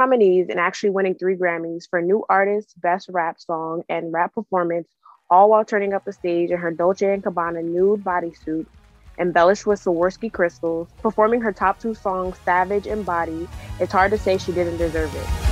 nominees and actually winning 3 Grammys for New Artist, Best Rap Song, and Rap Performance, all while turning up the stage in her Dolce & Gabbana nude bodysuit, embellished with Swarovski crystals, performing her top 2 songs, Savage and Body. It's hard to say she didn't deserve it.